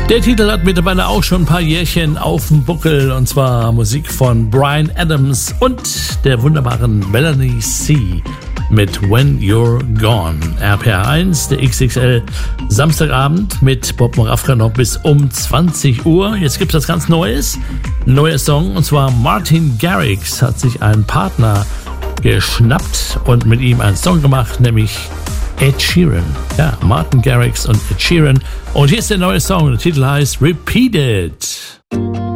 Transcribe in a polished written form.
Der Titel hat mittlerweile auch schon ein paar Jährchen auf dem Buckel, und zwar Musik von Bryan Adams und der wunderbaren Melanie C. mit When You're Gone. RPR1, der XXL Samstagabend mit Bob Moravka noch bis um 20 Uhr. Jetzt gibt's was ganz Neues. Neuer Song, und zwar Martin Garrix hat sich einen Partner geschnappt und mit ihm einen Song gemacht, nämlich Ed Sheeran. Ja, Martin Garrix und Ed Sheeran. Und hier ist der neue Song. Der Titel heißt Repeat It.